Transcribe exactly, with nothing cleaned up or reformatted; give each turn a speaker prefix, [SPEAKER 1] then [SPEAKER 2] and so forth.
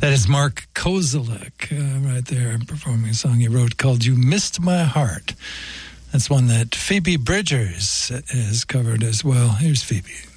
[SPEAKER 1] That is Mark Kozelek uh, right there performing a song he wrote called You Missed My Heart. That's one that Phoebe Bridgers has covered as well. Here's Phoebe.